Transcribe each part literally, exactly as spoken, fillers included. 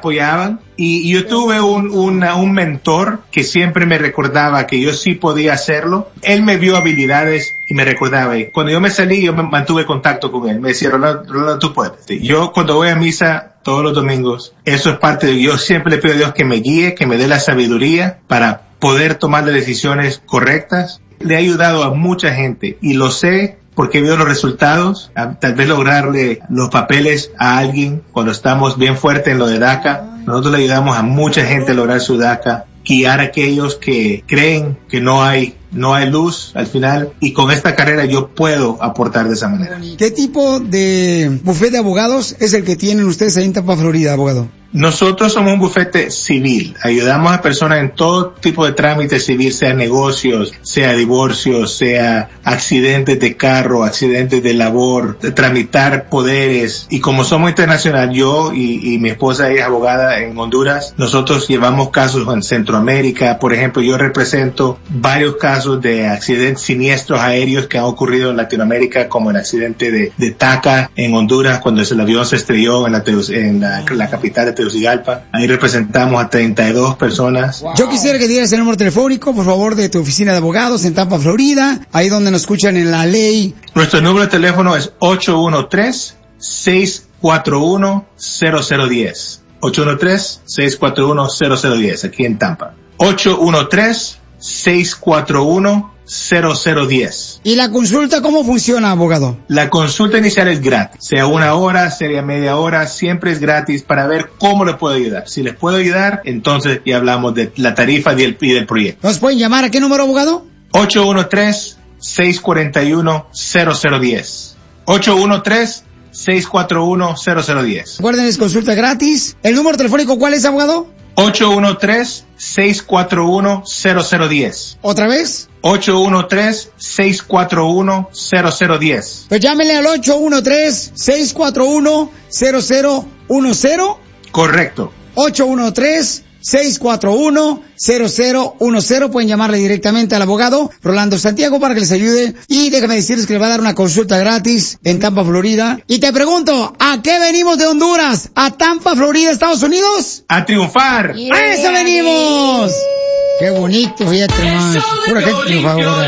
apoyaban. Y yo tuve un, una, un mentor que siempre me recordaba que yo sí podía hacerlo. Él me vio habilidades y me recordaba. Y cuando yo me salí, yo me mantuve contacto con él. Me decía, Rolando, Rolando, tú puedes. Yo cuando voy a misa todos los domingos, eso es parte de, yo siempre le pido a Dios que me guíe, que me dé la sabiduría para poder tomar las decisiones correctas. Le ha ayudado a mucha gente y lo sé porque veo los resultados. Tal vez lograrle los papeles a alguien cuando estamos bien fuertes en lo de DACA. Nosotros le ayudamos a mucha gente a lograr su DACA, guiar a aquellos que creen que no hay no hay luz al final, y con esta carrera yo puedo aportar de esa manera. ¿Qué tipo de bufete de abogados es el que tienen ustedes ahí en Tampa, Florida, abogado? Nosotros somos un bufete civil. Ayudamos a personas en todo tipo de trámites civil, sea negocios, sea divorcios, sea accidentes de carro, accidentes de labor, de tramitar poderes. Y como somos internacional, yo y, y mi esposa es abogada en Honduras, nosotros llevamos casos en Centroamérica. Por ejemplo, yo represento varios casos de accidentes siniestros aéreos que han ocurrido en Latinoamérica, como el accidente de, de Taca en Honduras, cuando el avión se estrelló en la, en la, la capital de Tegucigalpa. Ahí representamos a treinta y dos personas. Wow. Yo quisiera que dieras el número telefónico, por favor, de tu oficina de abogados en Tampa, Florida, ahí donde nos escuchan en la ley. Nuestro número de teléfono es ocho uno tres, seis cuatro uno, cero cero uno cero. ocho uno tres, seis cuatro uno, cero cero uno cero, aquí en Tampa. ocho uno tres, seis cuatro uno, cero cero uno cero. ¿Y la consulta cómo funciona, abogado? La consulta inicial es gratis, sea una hora, sea media hora, siempre es gratis para ver cómo le puedo ayudar. Si les puedo ayudar, entonces ya hablamos de la tarifa y del, y del proyecto. ¿Nos pueden llamar a qué número, abogado? ocho uno tres, seis cuatro uno, cero cero uno cero. ocho uno tres, seis cuatro uno, cero cero uno cero. Recuerden, es consulta gratis. ¿El número telefónico cuál es, abogado? ocho uno tres, seis cuatro uno, cero cero uno cero. ¿Otra vez? ocho uno tres, seis cuatro uno, cero cero uno cero. Pues llámenle al ocho uno tres, seis cuatro uno, cero cero uno cero. Correcto. ocho uno tres, seis cuatro uno, cero cero uno cero. Pueden llamarle directamente al abogado Rolando Santiago para que les ayude. Y déjame decirles que le va a dar una consulta gratis en Tampa, Florida. Y te pregunto, ¿a qué venimos de Honduras? ¿A Tampa, Florida, Estados Unidos? ¡A triunfar! Yeah. ¡A eso venimos! ¡Qué bonito, fíjate más! Pura gente triunfadora.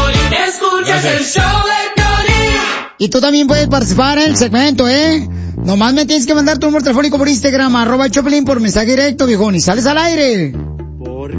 Y tú también puedes participar en el segmento, ¿eh? Nomás me tienes que mandar tu número telefónico por Instagram, arroba Choplin, por mensaje directo, viejón, y sales al aire.